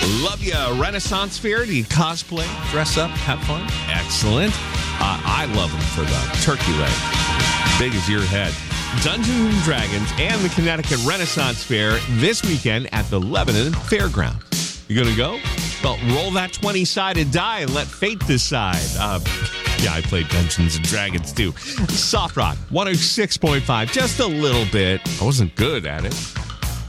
Love ya. Renaissance Fair. Do you cosplay, dress up, have fun? Excellent. I love them for the turkey leg. Big as your head. Dungeons & Dragons and the Connecticut Renaissance Fair this weekend at the Lebanon Fairgrounds. You going to go? Well, roll that 20-sided die and let fate decide. Yeah, I played Dungeons & Dragons too. Soft Rock 106.5, just a little bit. I wasn't good at it.